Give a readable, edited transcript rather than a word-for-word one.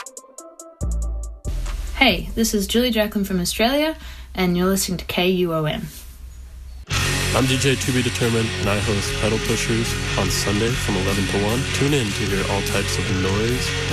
Hey, this is Julie Jacklin from Australia, and you're listening to KUOM. I'm DJ To Be Determined, and I host Pedal Pushers on Sunday from 11 to 1. Tune in to hear all types of noise